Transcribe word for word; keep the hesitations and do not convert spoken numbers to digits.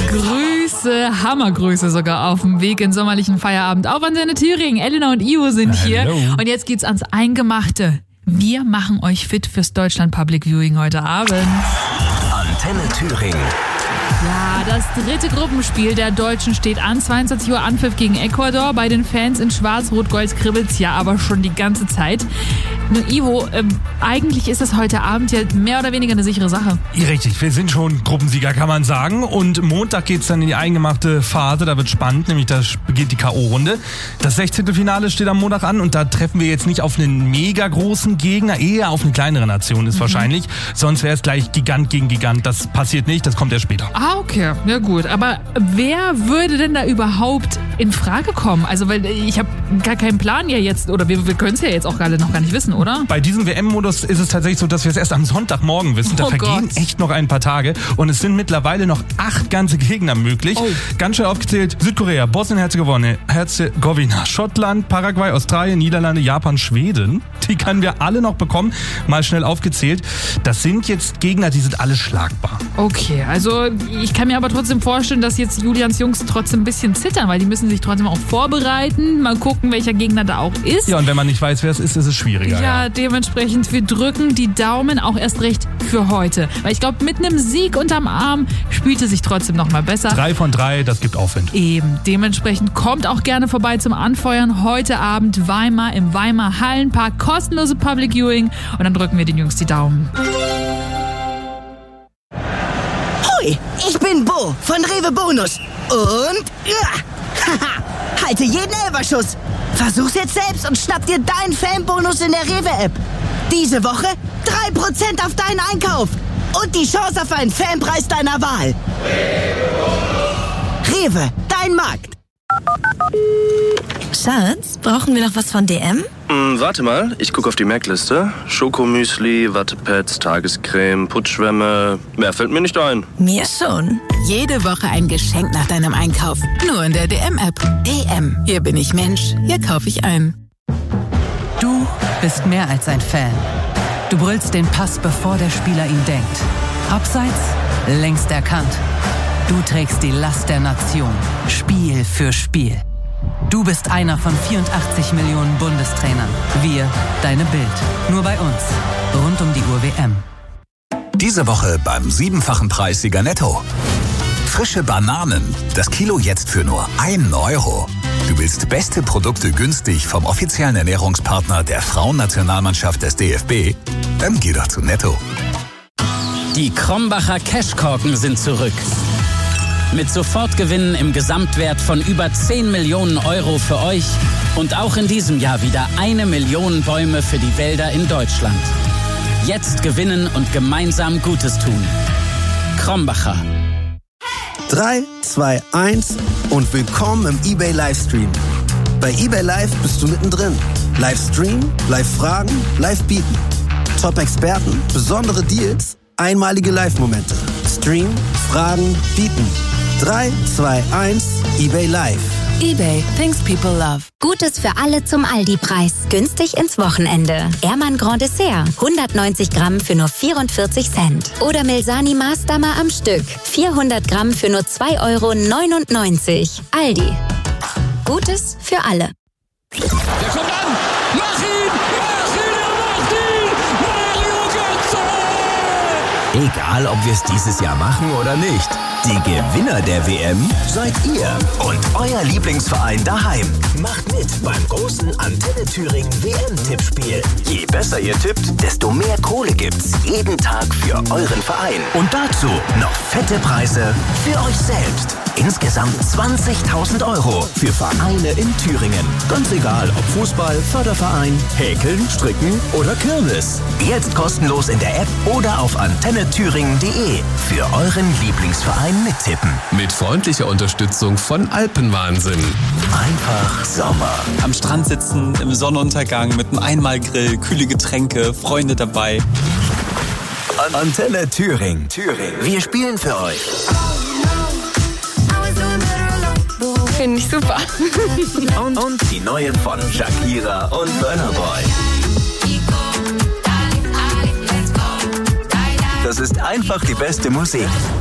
Grüße, Hammergrüße sogar auf dem Weg in sommerlichen Feierabend. Auf Antenne Thüringen, Elena und Ivo sind hier. Hello. Und jetzt geht's ans Eingemachte. Wir machen euch fit fürs Deutschland Public Viewing heute Abend. Antenne Thüringen. Ja, das dritte Gruppenspiel der Deutschen steht an. zweiundzwanzig Uhr Anpfiff gegen Ecuador. Bei den Fans in Schwarz-Rot-Gold kribbelt's ja aber schon die ganze Zeit. Nur Ivo, ähm, eigentlich ist das heute Abend ja mehr oder weniger eine sichere Sache. Richtig, wir sind schon Gruppensieger, kann man sagen. Und Montag geht's dann in die eingemachte Phase. Da wird spannend, nämlich da beginnt die K O-Runde. Das sechzehnte. steht am Montag an und da treffen wir jetzt nicht auf einen mega großen Gegner, eher auf eine kleinere Nation ist mhm. wahrscheinlich. Sonst wäre es gleich Gigant gegen Gigant. Das passiert nicht, das kommt erst später. Ah, okay. Ja gut. Aber wer würde denn da überhaupt in Frage kommen? Also, weil ich habe gar keinen Plan ja jetzt, oder wir, wir können es ja jetzt auch gerade noch gar nicht wissen, oder? Bei diesem W M-Modus ist es tatsächlich so, dass wir es erst am Sonntagmorgen wissen. Da oh vergehen Gott. echt noch ein paar Tage. Und es sind mittlerweile noch acht ganze Gegner möglich. Oh. Ganz schnell aufgezählt: Südkorea, Bosnien-Herzegowina, Herzegowina, Schottland, Paraguay, Australien, Niederlande, Japan, Schweden. Die können wir alle noch bekommen. Mal schnell aufgezählt. Das sind jetzt Gegner, die sind alle schlagbar. Okay, also ich kann mir aber trotzdem vorstellen, dass jetzt Julians Jungs trotzdem ein bisschen zittern, weil die müssen sich trotzdem auch vorbereiten. Mal gucken, welcher Gegner da auch ist. Ja, und wenn man nicht weiß, wer es ist, ist es schwieriger. Ja, ja. dementsprechend, wir drücken die Daumen auch erst recht für heute. Weil ich glaube, mit einem Sieg unterm Arm spielt es sich trotzdem noch mal besser. Drei von drei, das gibt Aufwind. Eben, dementsprechend kommt auch gerne vorbei zum Anfeuern. Heute Abend Weimar im Weimar Hallenpark. Kostenlose Public Viewing. Und dann drücken wir den Jungs die Daumen. Hui, ich bin Bo von Rewe Bonus. Und ja, haha, halte jeden Elferschuss. Versuch's jetzt selbst und schnapp dir deinen Fanbonus in der Rewe-App. Diese Woche drei Prozent auf deinen Einkauf. Und die Chance auf einen Fanpreis deiner Wahl. Rewe, dein Markt. Schatz, brauchen wir noch was von D M? Hm, warte mal, ich gucke auf die Merkliste. Schokomüsli, Wattepads, Tagescreme, Putzschwämme. Mehr fällt mir nicht ein. Mir schon. Jede Woche ein Geschenk nach deinem Einkauf. Nur in der D M-App. D M. Hier bin ich Mensch. Hier kaufe ich ein. Du bist mehr als ein Fan. Du brüllst den Pass, bevor der Spieler ihn denkt. Abseits, längst erkannt. Du trägst die Last der Nation. Spiel für Spiel. Du bist einer von vierundachtzig Millionen Bundestrainern. Wir, deine Bild. Nur bei uns. Rund um die Uhr W M. Diese Woche beim siebenfachen Preissieger Netto. Frische Bananen. Das Kilo jetzt für nur ein Euro. Du willst beste Produkte günstig vom offiziellen Ernährungspartner der Frauennationalmannschaft des D F B? Dann geh doch zu Netto. Die Krombacher Cashkorken sind zurück. Mit Sofortgewinnen im Gesamtwert von über zehn Millionen Euro für euch und auch in diesem Jahr wieder eine Million Bäume für die Wälder in Deutschland. Jetzt gewinnen und gemeinsam Gutes tun. Krombacher. drei, zwei, eins und willkommen im eBay Livestream. Bei eBay Live bist du mittendrin. Livestream, Live-Fragen, Live-Bieten. Top-Experten, besondere Deals, einmalige Live-Momente. Stream, Fragen, Bieten. drei, zwei, eins, eBay Live. eBay, things people love. Gutes für alle zum Aldi-Preis. Günstig ins Wochenende. Ermann Grand Dessert. hundertneunzig Gramm für nur vierundvierzig Cent. Oder Milsani Maßdammer am Stück. vierhundert Gramm für nur zwei Euro neunundneunzig. Aldi. Gutes für alle. Der kommt an! Mach ihn! Mach ihn! Er macht ihn! Mario Götze! Egal, ob wir es dieses Jahr machen oder nicht. Die Gewinner der W M seid ihr und euer Lieblingsverein daheim. Macht mit beim großen Antenne Thüringen W M-Tippspiel. Je besser ihr tippt, desto mehr Kohle gibt's jeden Tag für euren Verein. Und dazu noch fette Preise für euch selbst. Insgesamt zwanzigtausend Euro für Vereine in Thüringen. Ganz egal, ob Fußball, Förderverein, Häkeln, Stricken oder Kirmes. Jetzt kostenlos in der App oder auf antenne thüringen punkt de für euren Lieblingsverein mittippen. Mit freundlicher Unterstützung von Alpenwahnsinn. Einfach Sommer. Am Strand sitzen, im Sonnenuntergang mit einem Einmalgrill, kühle Getränke, Freunde dabei. Antenne Thüringen. Thüringen. Wir spielen für euch. Finde ich super. und, und die neuen von Shakira und Burna Boy. Das ist einfach die beste Musik.